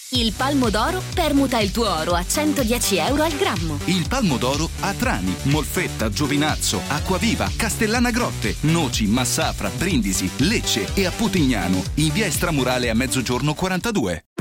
Il Palmo d'Oro permuta il tuo oro a 110 euro al grammo. Il Palmo d'Oro a Trani, Molfetta, Giovinazzo, Acquaviva, Castellana Grotte, Noci, Massafra, Brindisi, Lecce e a Putignano, in via Estramurale a Mezzogiorno 42.